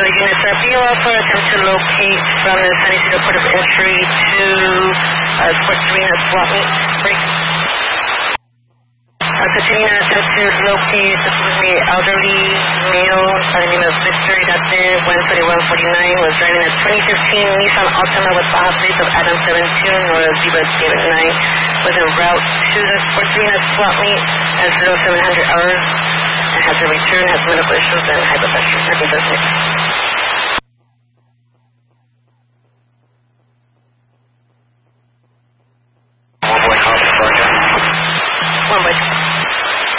Auxiliary units. PO Alpha attempt to locate from the San Isidro Port of Entry to Sports Arena swap meet. Break. Continuing an attempt to locate supposedly elderly male by the name of Victor Idate, 12149, was driving a 2015 Nissan Altima with Baja plates of Adam 72, Nora Zebra David 9, was en route to the Sports Arena swap meet at 0700 hours and had to return, has medical issues and high blood pressure. I think that's it.